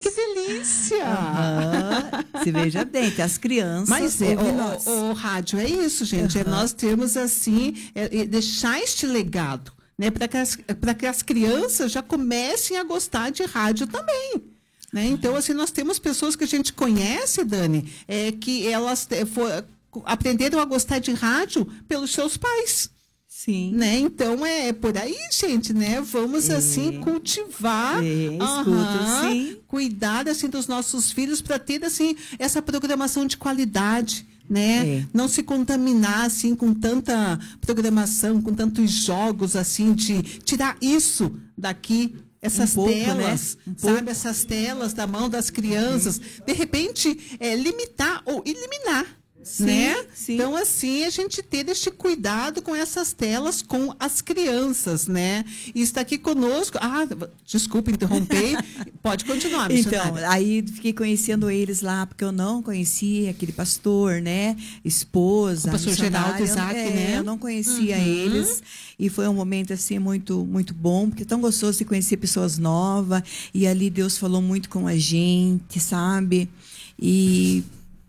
que delícia! Se veja bem, que as crianças... Mas o rádio é isso, gente. É nós termos, assim, deixar este legado, né? Para que as crianças já comecem a gostar de rádio também. Né? Então, assim, nós temos pessoas que a gente conhece, Dani, que elas aprenderam a gostar de rádio pelos seus pais. Sim. Né? Então, é por aí, gente, né? Vamos, assim, cultivar, sim. cuidar, assim, dos nossos filhos para ter, assim, essa programação de qualidade, né? Não se contaminar, assim, com tanta programação, com tantos jogos, assim, de tirar isso daqui, essas telas, né? Sabe? Essas telas da mão das crianças. De repente, limitar ou eliminar. Sim, né? Sim. Então, assim, a gente ter este cuidado com essas telas com as crianças, né? E está aqui conosco... desculpa interromper. Pode continuar, missionária. Então, aí fiquei conhecendo eles lá, porque eu não conhecia aquele pastor, né? Esposa, o pastor Geraldo Isaac, né? Eu não conhecia eles. E foi um momento, assim, muito, muito bom, porque é tão gostoso de conhecer pessoas novas. E ali Deus falou muito com a gente, sabe? E...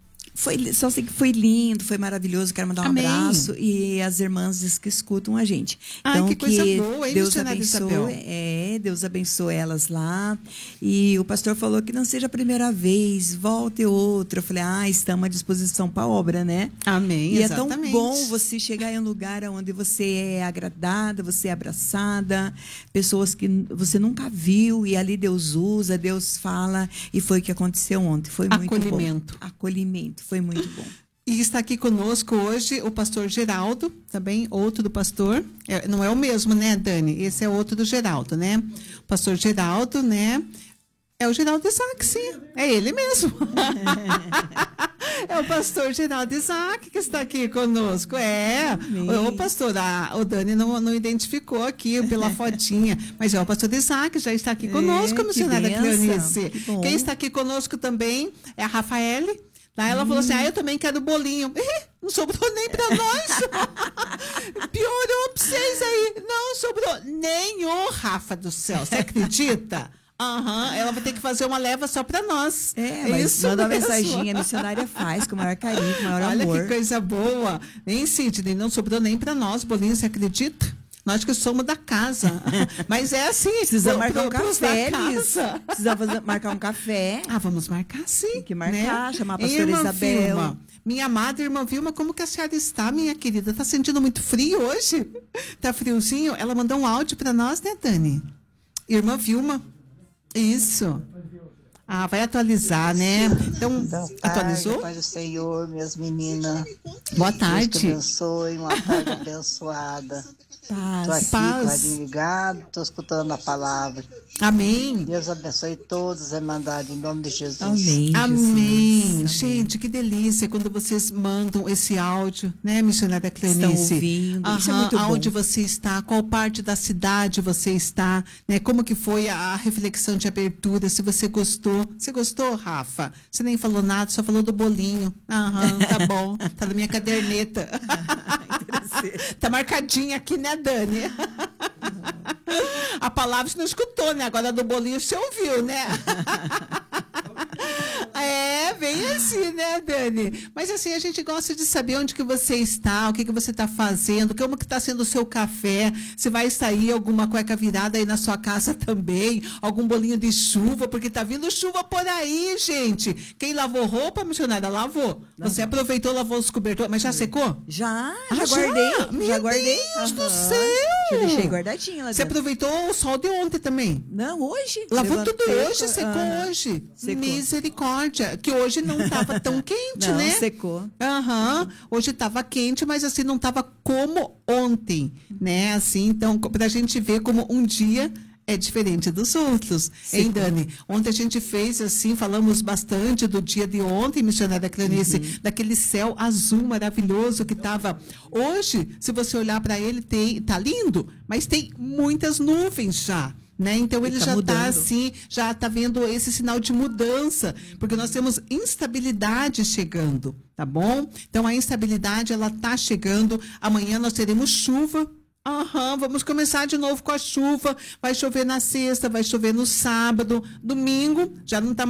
só sei que foi lindo, foi maravilhoso. Quero mandar um abraço e as irmãs que escutam a gente. Então, que coisa boa, hein, Deus abençoe, Deus abençoe elas lá. E o pastor falou que não seja a primeira vez, volte outra. Eu falei, estamos à disposição para a obra, né? Amém, e exatamente. É tão bom você chegar em um lugar onde você é agradada, você é abraçada, pessoas que você nunca viu, e ali Deus usa, Deus fala, e foi o que aconteceu ontem. Foi muito bom. Acolhimento. Foi muito bom. E está aqui conosco hoje o pastor Geraldo, também outro do pastor. Não é o mesmo, né, Dani? Esse é outro do Geraldo, né? O pastor Geraldo, né? É o Geraldo Isaac, sim. É ele mesmo. É o pastor Geraldo Isaac que está aqui conosco. O pastor, o Dani não identificou aqui pela fotinha, mas o pastor Isaac já está aqui conosco, a missionária Cleonice. Quem está aqui conosco também é a Rafaele. Ela falou assim, eu também quero bolinho. Não sobrou nem para nós. Piorou para vocês aí. Não sobrou nenhum, Rafa do céu. Você acredita? Ela vai ter que fazer uma leva só para nós. Mas manda uma mensaginha, a missionária faz com o maior carinho, com o maior amor. Olha que coisa boa. Nem Sidney, não sobrou nem para nós bolinho, você acredita? Nós que somos da casa. Mas é assim. Precisa marcar um café, Precisa marcar um café. Vamos marcar sim. Tem que marcar, né? chamar a pastora Isabel. Vilma, minha amada irmã Vilma, como que a senhora está, minha querida? Está sentindo muito frio hoje? Tá friozinho? Ela mandou um áudio para nós, né, Dani? Irmã Vilma. Isso. Vai atualizar, né? Então, atualizou? Pai do Senhor, minhas meninas. Boa tarde. Deus te abençoe, uma tarde abençoada. Estou aqui, radinho ligado, estou escutando a palavra. Amém. Deus abençoe todos, Irmandade, em nome de Jesus. Amém. Amém. Gente, que delícia quando vocês mandam esse áudio, né, missionária Cleonice? Estão ouvindo. Isso é muito bom. Onde você está, qual parte da cidade você está, né? Como que foi a reflexão de abertura, se você gostou. Você gostou, Rafa? Você nem falou nada, só falou do bolinho. Tá bom. Tá na minha caderneta. Tá marcadinha aqui, né, Dani? A palavra você não escutou, né? Agora do bolinho você ouviu, né? Bem assim, né, Dani? Mas assim, a gente gosta de saber onde que você está, o que que você está fazendo, como que está sendo o seu café, se vai sair alguma cueca virada aí na sua casa também, algum bolinho de chuva, porque tá vindo chuva por aí, gente. Quem lavou roupa, missionária, lavou. Você aproveitou, lavou os cobertores, mas já secou? Já guardei. Já guardei. Deus do céu! Já deixei guardadinho lá dentro. Você aproveitou o sol de ontem também? Não, hoje. Lavou tudo hoje, secou hoje. Secou. Misericórdia. Que hoje não estava tão quente, não, né? Secou. Hoje estava quente, mas assim, não estava como ontem, né? Assim, então, pra gente ver como um dia é diferente dos outros. Hein, Dani? Ontem a gente fez assim, falamos bastante do dia de ontem, missionária Cleonice, daquele céu azul maravilhoso que estava. Hoje, se você olhar para ele, tá lindo, mas tem muitas nuvens já. Né? Então ele já está assim, já está vendo esse sinal de mudança, porque nós temos instabilidade chegando, tá bom? Então a instabilidade ela está chegando. Amanhã nós teremos chuva. Vamos começar de novo com a chuva. Vai chover na sexta, vai chover no sábado, domingo já não está